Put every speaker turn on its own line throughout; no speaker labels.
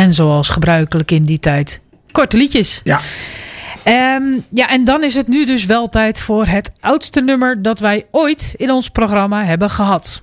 En zoals gebruikelijk in die tijd, korte liedjes.
Ja.
En dan is het nu dus wel tijd voor het oudste nummer dat wij ooit in ons programma hebben gehad.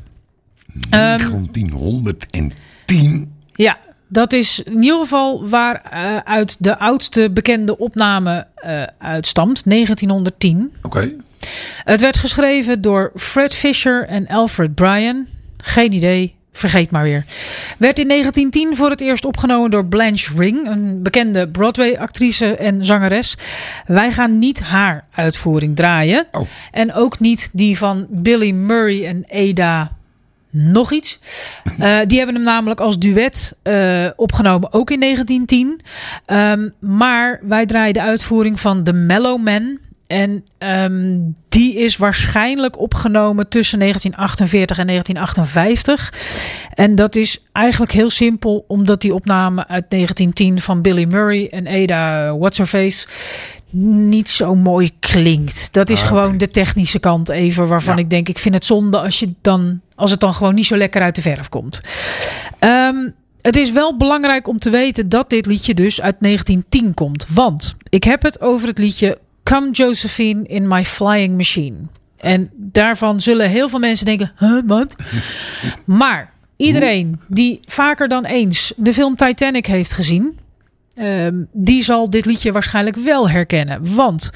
1910?
Ja, dat is in ieder geval waaruit de oudste bekende opname uitstamt, 1910.
Oké.
Het werd geschreven door Fred Fisher en Alfred Bryan. Geen idee. Vergeet maar weer. Werd in 1910 voor het eerst opgenomen door Blanche Ring, een bekende Broadway-actrice en zangeres. Wij gaan niet haar uitvoering draaien.
Oh.
En ook niet die van Billy Murray en Ada nog iets. Die hebben hem namelijk als duet opgenomen, ook in 1910. Maar wij draaien de uitvoering van The Mellow Man. En die is waarschijnlijk opgenomen tussen 1948 en 1958. En dat is eigenlijk heel simpel, omdat die opname uit 1910 van Billy Murray en Ada What's-Her-Face niet zo mooi klinkt. Dat is gewoon de technische kant even, waarvan ik denk, ik vind het zonde als het dan gewoon niet zo lekker uit de verf komt. Het is wel belangrijk om te weten dat dit liedje dus uit 1910 komt. Want ik heb het over het liedje Come Josephine in My Flying Machine. En daarvan zullen heel veel mensen denken, wat? Maar iedereen die vaker dan eens de film Titanic heeft gezien, die zal dit liedje waarschijnlijk wel herkennen. Want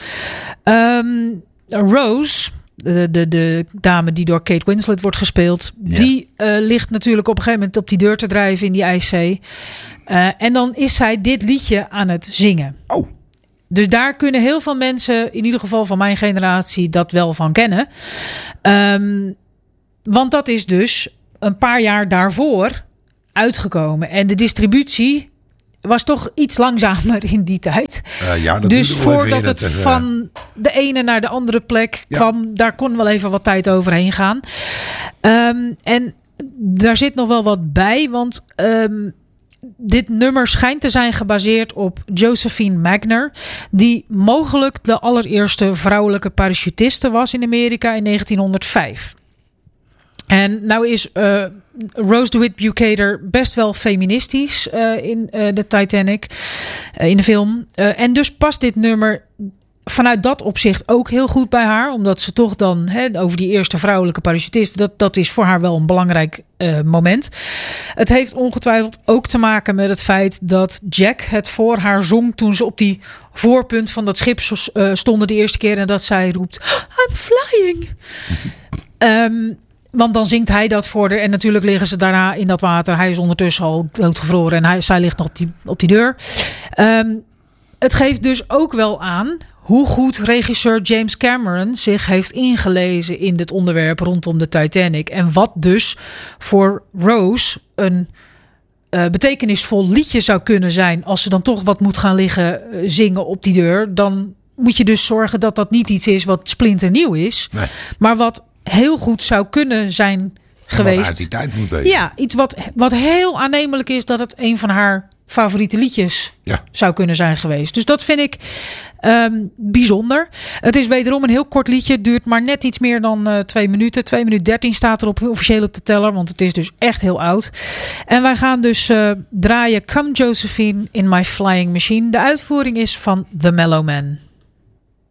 Rose, de dame die door Kate Winslet wordt gespeeld, die ligt natuurlijk op een gegeven moment op die deur te drijven in die ijszee. En dan is zij dit liedje aan het zingen.
Oh.
Dus daar kunnen heel veel mensen, in ieder geval van mijn generatie, dat wel van kennen. Want dat is dus een paar jaar daarvoor uitgekomen. En de distributie was toch iets langzamer in die tijd.
Dat
dus voordat het van de ene naar de andere plek kwam, daar kon wel even wat tijd overheen gaan. En daar zit nog wel wat bij, want dit nummer schijnt te zijn gebaseerd op Josephine Magner, die mogelijk de allereerste vrouwelijke parachutiste was in Amerika in 1905. En nou is Rose DeWitt Bukater best wel feministisch in de Titanic, in de film. En dus past dit nummer vanuit dat opzicht ook heel goed bij haar. Omdat ze toch dan over die eerste vrouwelijke parachutist, dat is voor haar wel een belangrijk moment. Het heeft ongetwijfeld ook te maken met het feit dat Jack het voor haar zong toen ze op die voorpunt van dat schip stonden de eerste keer. En dat zij roept, I'm flying. Want dan zingt hij dat voor haar. En natuurlijk liggen ze daarna in dat water. Hij is ondertussen al doodgevroren. En zij ligt nog op die deur. Het geeft dus ook wel aan hoe goed regisseur James Cameron zich heeft ingelezen in dit onderwerp rondom de Titanic. En wat dus voor Rose een betekenisvol liedje zou kunnen zijn. Als ze dan toch wat moet gaan liggen zingen op die deur. Dan moet je dus zorgen dat dat niet iets is wat splinternieuw is. Nee. Maar wat heel goed zou kunnen zijn geweest.
Wat uit die tijd moet wezen.
Ja, iets wat heel aannemelijk is dat het een van haar favoriete liedjes zou kunnen zijn geweest. Dus dat vind ik bijzonder. Het is wederom een heel kort liedje. Het duurt maar net iets meer dan 2 minuten. 2 minuten 13 staat er officieel op de teller. Want het is dus echt heel oud. En wij gaan dus draaien Come Josephine in My Flying Machine. De uitvoering is van The Mellow Man.